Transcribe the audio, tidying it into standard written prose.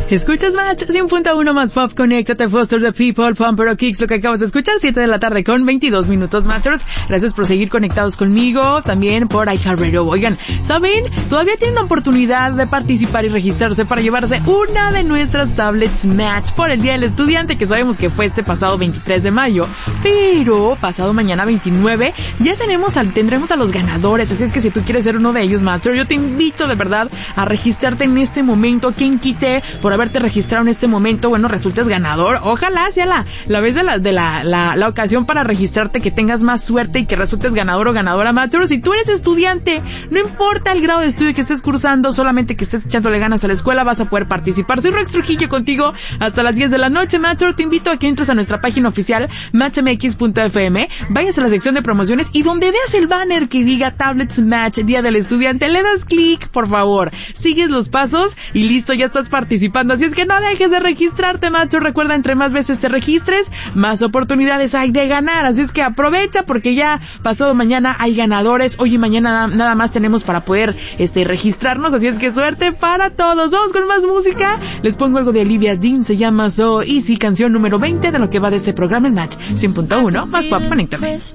Escuchas Match 100.1 más pop, conéctate, foster the people, Pumper Kicks, lo que acabas de escuchar, 7 de la tarde con 22 minutos, Matchers. Gracias por seguir conectados conmigo, también por iHeartRadio. Oigan, ¿saben? Todavía tienen la oportunidad de participar y registrarse para llevarse una de nuestras tablets Match por el Día del Estudiante, que sabemos que fue este pasado 23 de mayo, pero pasado mañana 29 ya tendremos a los ganadores, así es que si tú quieres ser uno de ellos, Matcher, yo te invito de verdad a registrarte en este momento. Quien quite por haberte registrado en este momento, bueno, resultes ganador. Ojalá sea la vez de la ocasión para registrarte, que tengas más suerte y que resultes ganador o ganadora, Matcher. Si tú eres estudiante, no importa el grado de estudio que estés cursando, solamente que estés echándole ganas a la escuela, vas a poder participar. Soy Rex Trujillo contigo hasta las 10 de la noche, Matcher. Te invito a que entres a nuestra página oficial, matchmx.fm, vayas a la sección de promociones y donde veas el banner que diga Tablets Match Día del Estudiante, le das clic, por favor. Sigues los pasos y listo, ya estás participando. Así es que no dejes de registrarte, Macho. Recuerda, entre más veces te registres, más oportunidades hay de ganar. Así es que aprovecha, porque ya pasado mañana hay ganadores. Hoy y mañana nada más tenemos para poder registrarnos. Así es que suerte para todos. Vamos con más música. Les pongo algo de Olivia Dean, se llama So Easy, canción número 20 de lo que va de este programa en Match 100.1 más pop. Conéctame.